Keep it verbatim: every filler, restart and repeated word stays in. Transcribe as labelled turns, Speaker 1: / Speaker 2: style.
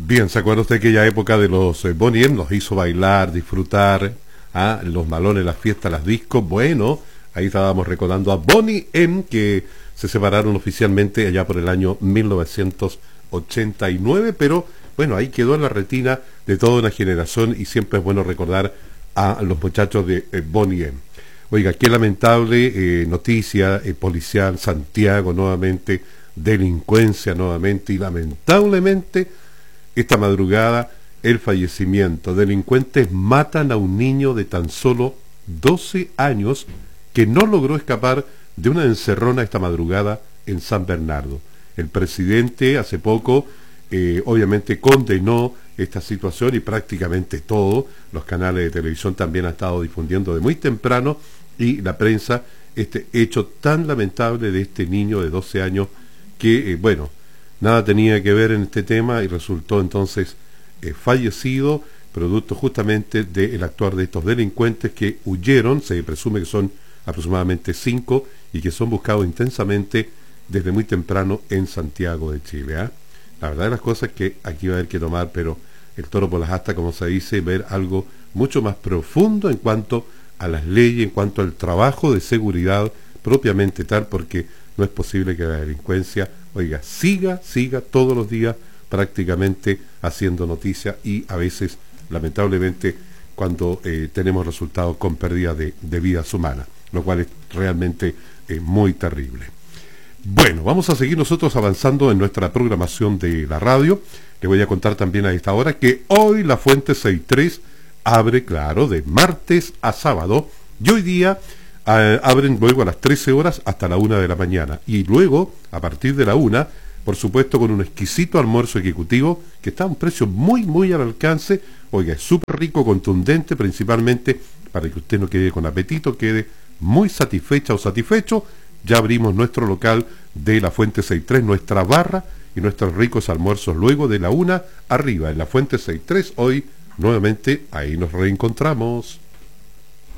Speaker 1: Bien, ¿se acuerda usted de aquella época de los eh, Bonnie M? Nos hizo bailar, disfrutar, ¿ah? Los malones, las fiestas, las discos. Bueno, ahí estábamos recordando a Bonnie M, que se separaron oficialmente allá por el año mil novecientos ochenta y nueve, pero bueno, ahí quedó en la retina de toda una generación y siempre es bueno recordar a los muchachos de eh, Bonnie M. Oiga, qué lamentable eh, noticia eh, policial, Santiago nuevamente, delincuencia nuevamente y lamentablemente esta madrugada el fallecimiento. Delincuentes matan a un niño de tan solo doce años que no logró escapar de una encerrona esta madrugada en San Bernardo. El presidente hace poco eh, obviamente condenó esta situación y prácticamente todo, los canales de televisión también han estado difundiendo de muy temprano y la prensa este hecho tan lamentable de este niño de doce años que, eh, bueno, nada tenía que ver en este tema y resultó entonces eh, fallecido, producto justamente del actuar de estos delincuentes que huyeron, se presume que son aproximadamente cinco y que son buscados intensamente desde muy temprano en Santiago de Chile. ¿eh? La verdad de las cosas es que aquí va a haber que tomar, pero el toro por las astas, como se dice, ver algo mucho más profundo en cuanto a las leyes, en cuanto al trabajo de seguridad propiamente tal, porque no es posible que la delincuencia, oiga, siga, siga todos los días prácticamente haciendo noticia y a veces, lamentablemente, cuando eh, tenemos resultados con pérdida de, de vidas humanas, lo cual es realmente eh, muy terrible. Bueno, vamos a seguir nosotros avanzando en nuestra programación de la radio. Le voy a contar también a esta hora que hoy la Fuente sesenta y tres abre, claro, de martes a sábado, y hoy día eh, abren luego a las trece horas hasta la una de la mañana, y luego, a partir de la una, por supuesto con un exquisito almuerzo ejecutivo, que está a un precio muy, muy al alcance, oiga, es súper rico, contundente, principalmente para que usted no quede con apetito, quede muy satisfecha o satisfecho. Ya abrimos nuestro local de la Fuente sesenta y tres, nuestra barra y nuestros ricos almuerzos luego de la una arriba en la Fuente sesenta y tres. Hoy nuevamente ahí nos reencontramos.